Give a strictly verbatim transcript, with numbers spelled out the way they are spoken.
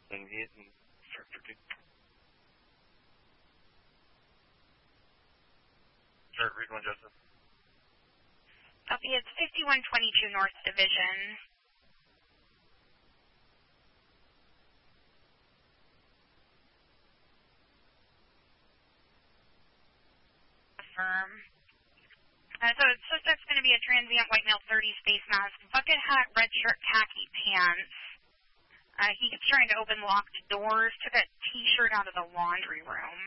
Then hit and start for two. Start, read one, Justin. Copy, it's fifty-one twenty-two North Division. Affirm. Uh, so it's suspect's going to be a transient white male, thirty space mask, bucket hat, red shirt, khaki pants. Uh, he's trying to open locked doors, took a t-shirt out of the laundry room.